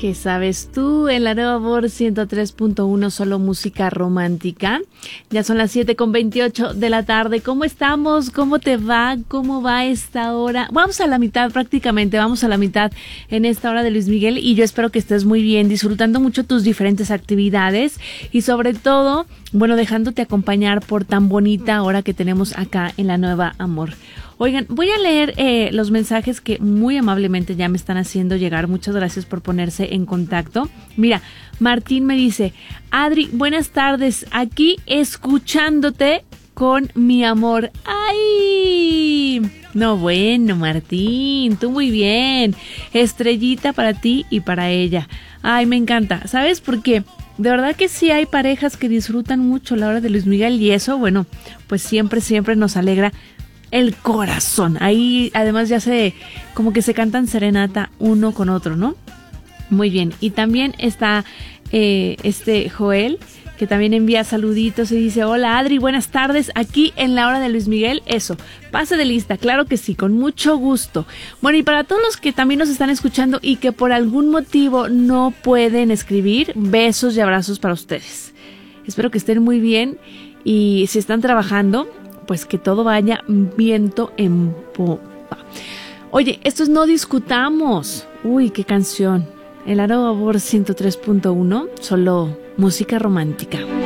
¿Qué sabes tú? En la Nueva Amor 103.1, solo música romántica. Ya son las 7:28 de la tarde. ¿Cómo estamos? ¿Cómo te va? ¿Cómo va esta hora? Vamos a la mitad prácticamente, vamos a la mitad en esta hora de Luis Miguel y yo espero que estés muy bien, disfrutando mucho tus diferentes actividades y sobre todo, bueno, dejándote acompañar por tan bonita hora que tenemos acá en la Nueva Amor. Oigan, voy a leer los mensajes que muy amablemente ya me están haciendo llegar. Muchas gracias por ponerse en contacto. Mira, Martín me dice: Adri, buenas tardes, aquí escuchándote con mi amor. ¡Ay! No, bueno, Martín, tú muy bien. Estrellita para ti y para ella. Ay, me encanta. ¿Sabes por qué? De verdad que sí hay parejas que disfrutan mucho la hora de Luis Miguel y eso, bueno, pues siempre nos alegra el corazón. Ahí además ya como que se cantan serenata uno con otro, ¿no? Muy bien. Y también está Joel, que también envía saluditos y dice: hola Adri, buenas tardes, aquí en la hora de Luis Miguel. Eso, pase de lista, claro que sí, con mucho gusto. Bueno, y para todos los que también nos están escuchando y que por algún motivo no pueden escribir, besos y abrazos para ustedes. Espero que estén muy bien y si están trabajando, pues que todo vaya viento en popa. Oye, esto es No Discutamos. Uy, qué canción. El Nueva Amor 103.1, solo música romántica.